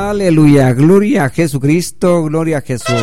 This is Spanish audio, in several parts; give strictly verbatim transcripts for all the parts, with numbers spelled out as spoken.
Aleluya, gloria a Jesucristo, gloria a Jesús.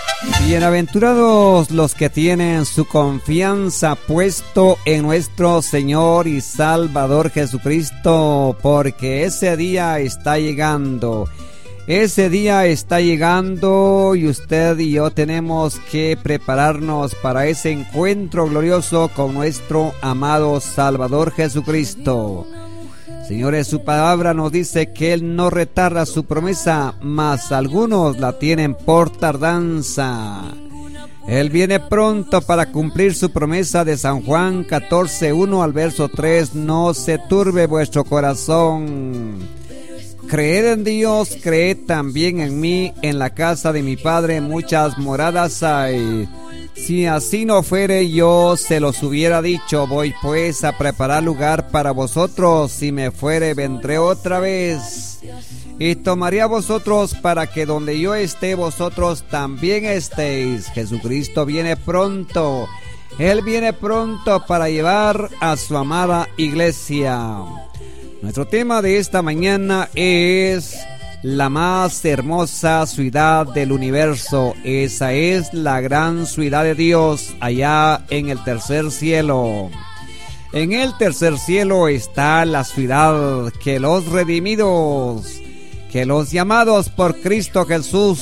Bienaventurados los que tienen su confianza puesto en nuestro Señor y Salvador Jesucristo, porque ese día está llegando. Ese día está llegando y usted y yo tenemos que prepararnos para ese encuentro glorioso con nuestro amado Salvador Jesucristo. Señores, su palabra nos dice que Él no retarda su promesa, mas algunos la tienen por tardanza. Él viene pronto para cumplir su promesa de San Juan catorce, uno al verso tres. No se turbe vuestro corazón. Creed en Dios, creed también en mí. En la casa de mi Padre muchas moradas hay. Si así no fuere, yo se los hubiera dicho. Voy pues a preparar lugar para vosotros. Si me fuere, vendré otra vez y tomaré a vosotros, para que donde yo esté, vosotros también estéis. Jesucristo viene pronto. Él viene pronto para llevar a su amada iglesia. Nuestro tema de esta mañana es la más hermosa ciudad del universo. Esa es la gran ciudad de Dios, allá en el tercer cielo. En el tercer cielo está la ciudad que los redimidos, que los llamados por Cristo Jesús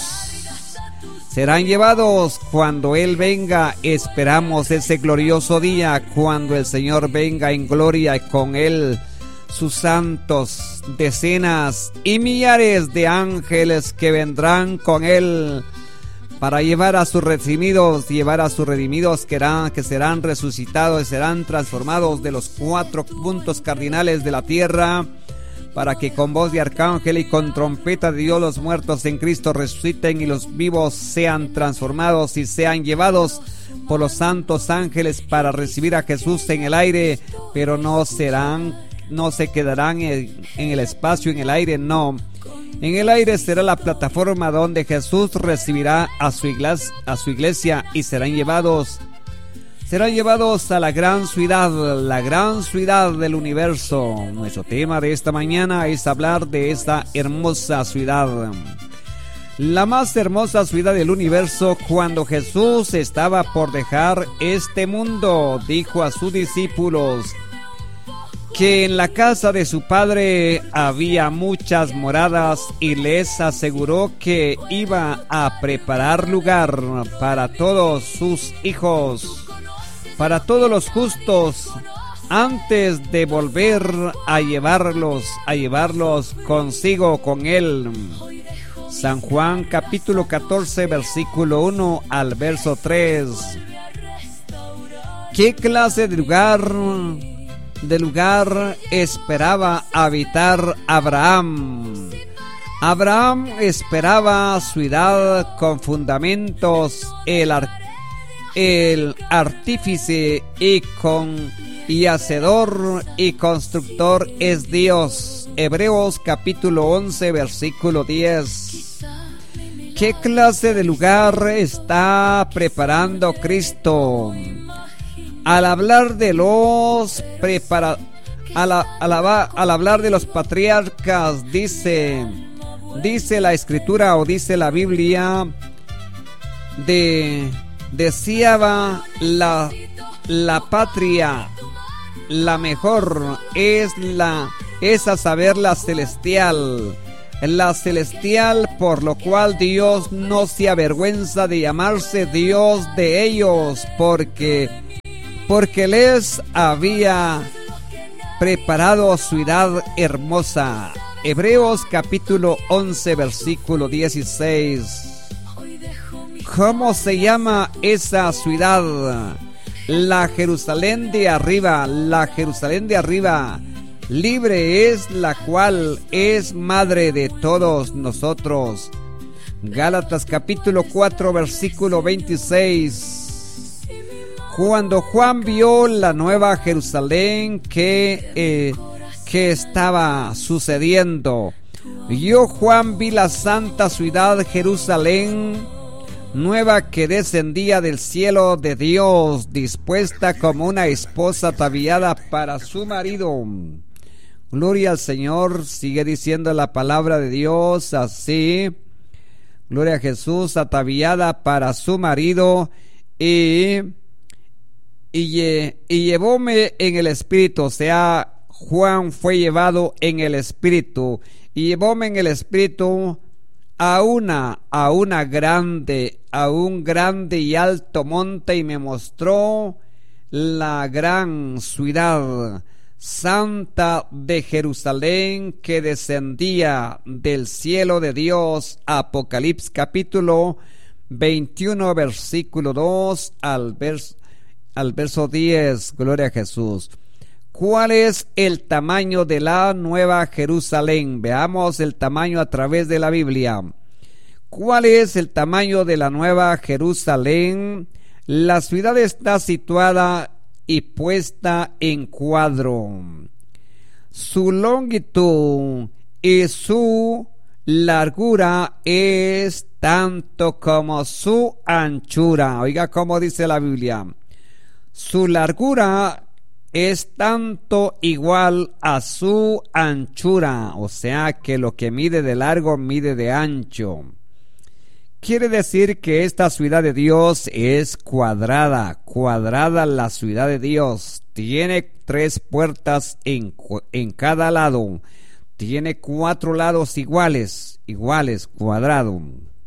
serán llevados cuando Él venga. Esperamos ese glorioso día cuando el Señor venga en gloria y con Él sus santos, decenas y millares de ángeles que vendrán con Él para llevar a sus redimidos, llevar a sus redimidos que, eran, que serán resucitados y serán transformados de los cuatro puntos cardinales de la tierra, para que con voz de arcángel y con trompeta de Dios los muertos en Cristo resuciten y los vivos sean transformados y sean llevados por los santos ángeles para recibir a Jesús en el aire, pero no serán no se quedarán en, en el espacio, en el aire, no. En el aire será la plataforma donde Jesús recibirá a su iglesia, a su iglesia y serán llevados, serán llevados a la gran ciudad, la gran ciudad del universo. Nuestro tema de esta mañana es hablar de esta hermosa ciudad. La más hermosa ciudad del universo. Cuando Jesús estaba por dejar este mundo, dijo a sus discípulos que en la casa de su Padre había muchas moradas, y les aseguró que iba a preparar lugar para todos sus hijos, para todos los justos, antes de volver a llevarlos, a llevarlos consigo con Él. San Juan capítulo catorce, versículo uno al verso tres. ¿Qué clase de lugar de lugar esperaba habitar Abraham? Abraham esperaba ciudad con fundamentos. El, ar, el artífice y con y hacedor y constructor es Dios. Hebreos capítulo once, versículo diez. ¿Qué clase de lugar está preparando Cristo? Al hablar de los prepara, al, al, al hablar de los patriarcas, dice, dice la Escritura o dice la Biblia, de deseaba la, la patria, la mejor es la, es a saber la celestial, la celestial, por lo cual Dios no se avergüenza de llamarse Dios de ellos, porque porque les había preparado ciudad hermosa. Hebreos capítulo once, versículo dieciséis. ¿Cómo se llama esa ciudad? La Jerusalén de arriba, la Jerusalén de arriba. Libre es, la cual es madre de todos nosotros. Gálatas capítulo cuatro, versículo veintiséis. Cuando Juan vio la nueva Jerusalén que, eh, que estaba sucediendo, yo Juan vi la santa ciudad Jerusalén, nueva que descendía del cielo de Dios, dispuesta como una esposa ataviada para su marido. Gloria al Señor. Sigue diciendo la palabra de Dios así. Gloria a Jesús. Ataviada para su marido y, y, y llevóme en el espíritu. O sea, Juan fue llevado en el espíritu y llevóme en el espíritu a una, a una grande, a un grande y alto monte, y me mostró la gran ciudad santa de Jerusalén, que descendía del cielo de Dios. Apocalipsis capítulo veintiuno, versículo dos al verso, al verso diez. Gloria a Jesús. ¿Cuál es el tamaño de la Nueva Jerusalén? Veamos el tamaño a través de la Biblia. ¿Cuál es el tamaño de la Nueva Jerusalén? La ciudad está situada y puesta en cuadro. Su longitud y su largura es tanto como su anchura. Oiga cómo dice la Biblia. Su largura es tanto igual a su anchura, o sea que lo que mide de largo mide de ancho. Quiere decir que esta ciudad de Dios es cuadrada, cuadrada la ciudad de Dios. Tiene tres puertas en, en cada lado. Tiene cuatro lados iguales, iguales, cuadrado.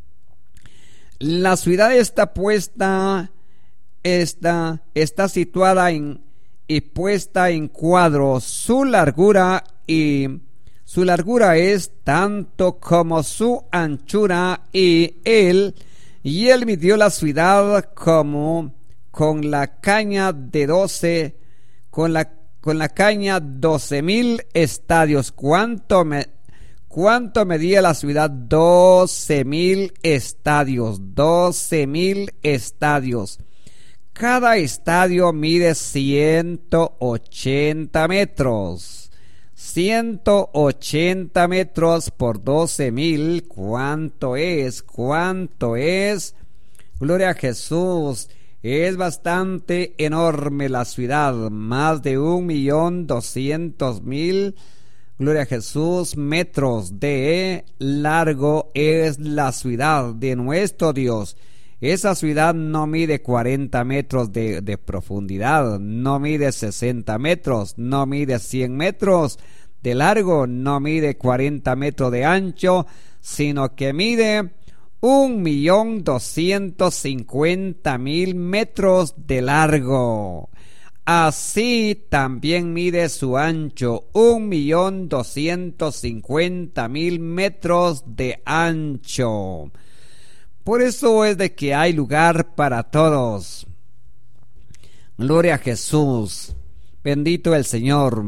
La ciudad está puesta, está, está situada en y puesta en cuadro. Su largura y su largura es tanto como su anchura, y él y él midió la ciudad como con la caña de doce con la con la caña doce mil estadios. ¿Cuánto me cuánto medía la ciudad? Doce mil estadios. Doce mil estadios. Cada estadio mide ciento ochenta metros. ciento ochenta metros por doce mil. ¿Cuánto es? ¿Cuánto es? Gloria a Jesús. Es bastante enorme la ciudad. Más de un millón doscientos mil. Gloria a Jesús. Metros de largo es la ciudad de nuestro Dios. Esa ciudad no mide cuarenta metros de, de profundidad, no mide sesenta metros, no mide cien metros de largo, no mide cuarenta metros de ancho, sino que mide un millón doscientos cincuenta mil metros de largo. Así también mide su ancho, un millón doscientos cincuenta mil metros de ancho. Por eso es de que hay lugar para todos. Gloria a Jesús. Bendito el Señor.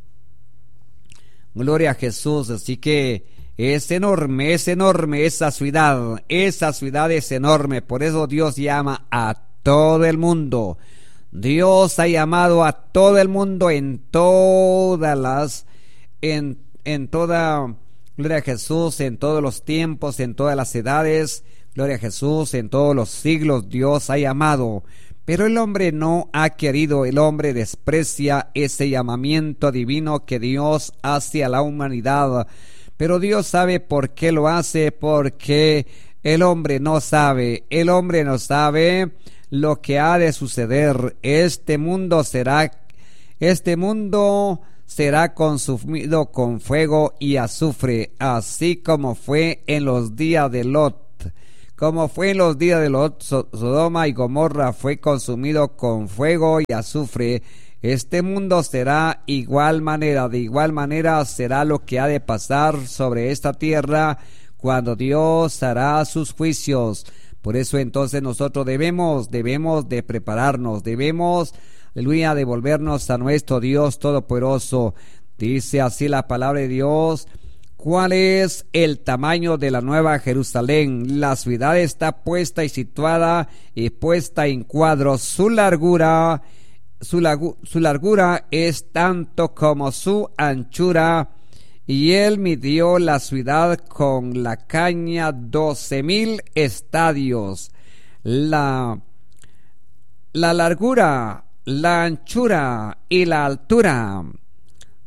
Gloria a Jesús. Así que es enorme, es enorme esa ciudad. Esa ciudad es enorme. Por eso Dios llama a todo el mundo. Dios ha llamado a todo el mundo en todas las, en, en toda, gloria a Jesús, en todos los tiempos, en todas las edades. Gloria a Jesús, en todos los siglos Dios ha llamado, pero el hombre no ha querido, el hombre desprecia ese llamamiento divino que Dios hace a la humanidad. Pero Dios sabe por qué lo hace, porque el hombre no sabe, el hombre no sabe lo que ha de suceder. Este mundo será, este mundo será consumido con fuego y azufre, así como fue en los días de Lot. Como fue en los días de Lot, Sodoma y Gomorra fue consumido con fuego y azufre. Este mundo será igual manera, de igual manera será lo que ha de pasar sobre esta tierra cuando Dios hará sus juicios. Por eso entonces nosotros debemos, debemos de prepararnos, debemos, aleluya, de volvernos a nuestro Dios Todopoderoso. Dice así la palabra de Dios. ¿Cuál es el tamaño de la Nueva Jerusalén? La ciudad está puesta y situada y puesta en cuadro. Su largura, su, lagu, su largura es tanto como su anchura. Y él midió la ciudad con la caña doce mil estadios. La, la largura, la anchura y la altura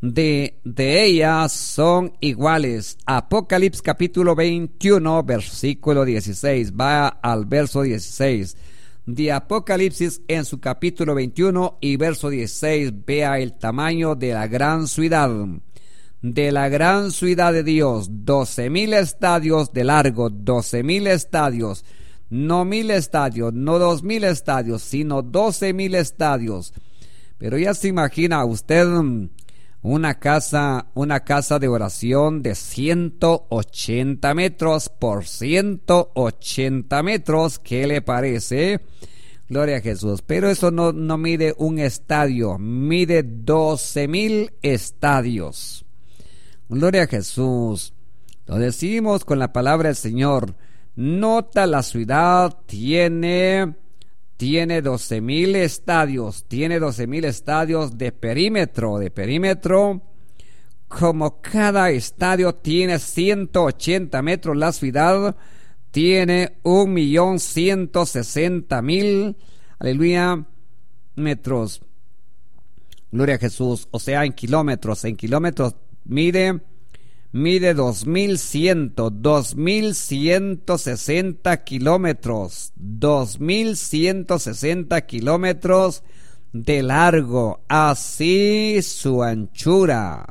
de, de ellas son iguales. Apocalipsis capítulo veintiuno, versículo dieciséis. Va al verso dieciséis. De Apocalipsis en su capítulo veintiuno y verso dieciséis, vea el tamaño de la gran ciudad. De la gran ciudad de Dios, doce mil estadios de largo, doce mil estadios, no mil estadios, no dos mil estadios, sino doce mil estadios. Pero ya se imagina usted una casa, una casa de oración de ciento ochenta metros por ciento ochenta metros. ¿Qué le parece? Gloria a Jesús. Pero eso no, no mide un estadio, mide doce mil estadios. Gloria a Jesús. Lo decimos con la palabra del Señor. Nota, la ciudad tiene, tiene doce mil estadios, tiene doce mil estadios de perímetro, de perímetro. Como cada estadio tiene ciento ochenta metros, la ciudad tiene un millón ciento sesenta mil, aleluya, metros. Gloria a Jesús. O sea, en kilómetros, en kilómetros mide, mide dos mil cien, dos mil ciento sesenta kilómetros, dos mil ciento sesenta kilómetros de largo, así su anchura.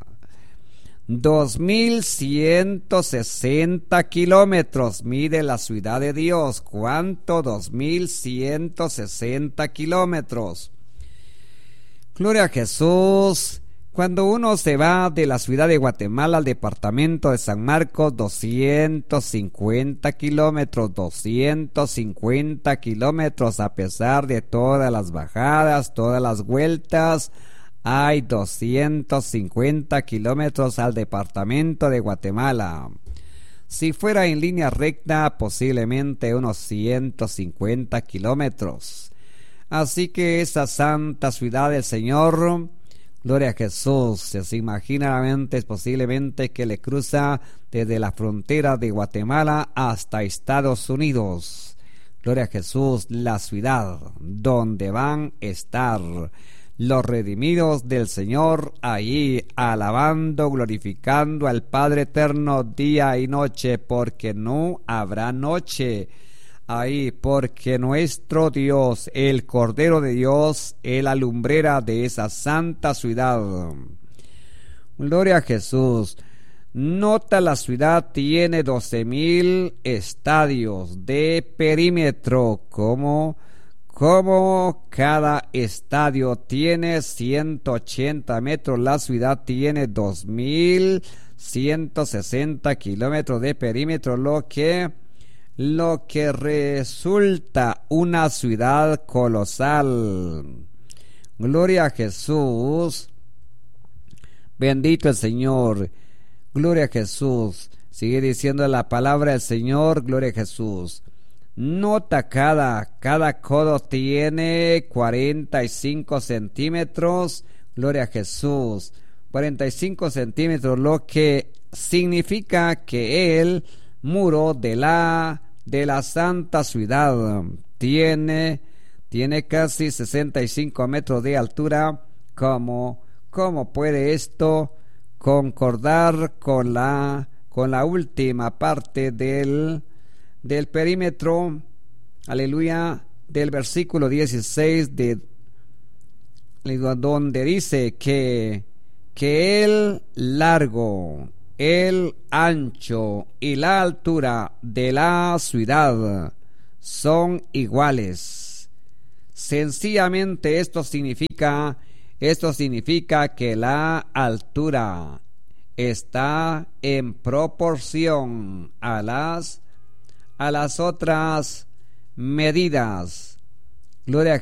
Dos mil ciento sesenta kilómetros mide la ciudad de Dios. ¿Cuánto? Dos mil ciento sesenta kilómetros. Gloria a Jesús. Cuando uno se va de la ciudad de Guatemala al departamento de San Marcos, doscientos cincuenta kilómetros, doscientos cincuenta kilómetros, a pesar de todas las bajadas, todas las vueltas, hay doscientos cincuenta kilómetros al departamento de Guatemala. Si fuera en línea recta, posiblemente unos ciento cincuenta kilómetros. Así que esa santa ciudad del Señor, gloria a Jesús, se imagina la mente, es posiblemente que le cruza desde la frontera de Guatemala hasta Estados Unidos. Gloria a Jesús, la ciudad donde van a estar los redimidos del Señor, allí alabando, glorificando al Padre eterno día y noche, porque no habrá noche ahí, porque nuestro Dios, el Cordero de Dios, es la lumbrera de esa santa ciudad. Gloria a Jesús. Nota, la ciudad tiene doce mil estadios de perímetro, como, como cada estadio tiene ciento ochenta metros, la ciudad tiene dos mil ciento sesenta kilómetros de perímetro, lo que lo que resulta una ciudad colosal. Gloria a Jesús. Bendito el Señor. Gloria a Jesús. Sigue diciendo la palabra del Señor. Gloria a Jesús. Nota, cada, cada codo tiene cuarenta y cinco centímetros. Gloria a Jesús. cuarenta y cinco centímetros, lo que significa que el muro de la de la santa ciudad tiene tiene casi sesenta y cinco metros de altura. ¿Cómo, cómo puede esto concordar con la con la última parte del del perímetro, aleluya, del versículo dieciséis, de donde dice que que el largo, el ancho y la altura de la ciudad son iguales? Sencillamente esto significa, esto significa que la altura está en proporción a las, a las otras medidas. Gloria a